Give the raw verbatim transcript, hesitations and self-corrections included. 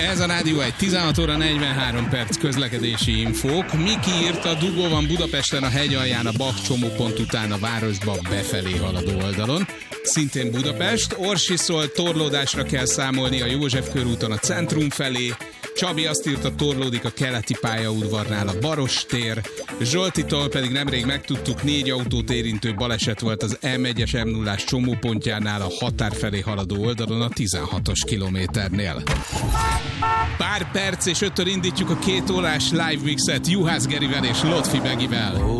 Ez a Rádió egy tizenhat óra negyvenhárom perc közlekedési infók. Miki írta, dugó van Budapesten a hegyalján a Bach csomópont után a városba befelé haladó oldalon. Szintén Budapest. Orsi szól, torlódásra kell számolni a József körúton a centrum felé. Csabi azt írta, torlódik a keleti pályaudvarnál a Baros tér. Zsoltitól pedig nemrég megtudtuk, négy autót érintő baleset volt az em egyes em nullás csomópontjánál a határ felé haladó oldalon a tizenhatos kilométernél. Pár perc és öttől indítjuk a két órás live mixet Juhász Gerivel és Lotfi Begivel.